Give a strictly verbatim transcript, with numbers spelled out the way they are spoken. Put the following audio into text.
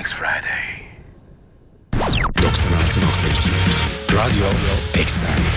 Next Friday. doksan altı nokta iki Radyo Eksen.